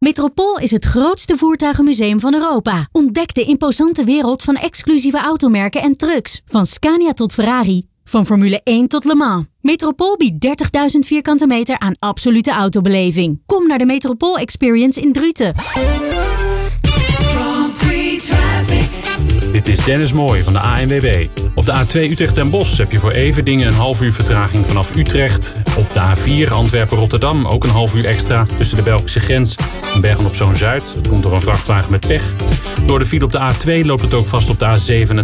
Metropool is het grootste voertuigenmuseum van Europa. Ontdek de imposante wereld van exclusieve automerken en trucks. Van Scania tot Ferrari. Van Formule 1 tot Le Mans. Metropool biedt 30.000 vierkante meter aan absolute autobeleving. Kom naar de Metropool Experience in Druten. Dit is Dennis Mooij van de ANWB. Op de A2 Utrecht-Den Bosch heb je voor Everdingen een half uur vertraging vanaf Utrecht. Op de A4 Antwerpen-Rotterdam ook een half uur extra tussen de Belgische grens en Bergen-op-Zoom-Zuid. Dat komt door een vrachtwagen met pech. Door de file op de A2 loopt het ook vast op de A7.